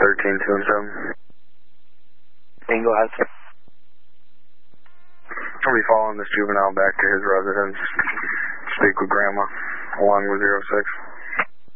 1327. Bingo has. I'll be following this juvenile back to his residence. Speak with Grandma, along with 06.